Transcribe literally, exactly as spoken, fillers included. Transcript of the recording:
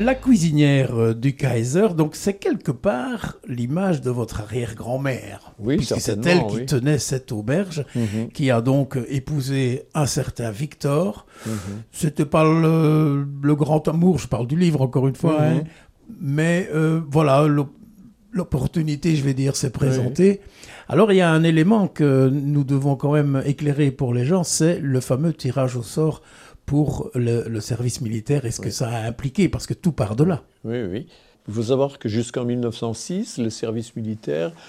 La cuisinière euh, du Kaiser, donc c'est quelque part l'image de votre arrière-grand-mère. Oui, puisque c'est elle certainement, qui oui. tenait cette auberge, Mhm, qui a donc épousé un certain Victor. mhm, C'était pas le, le grand amour, je parle du livre encore une fois, hein, mhm. mais euh, voilà, l'op- l'opportunité, je vais dire, s'est Oui. présentée. Alors il y a un élément que nous devons quand même éclairer pour les gens, c'est le fameux tirage au sort pour le, le service militaire et ce que Oui. ça a impliqué, parce que tout part de là. Oui, oui. Il faut savoir que jusqu'en mille neuf cent six, le service militaire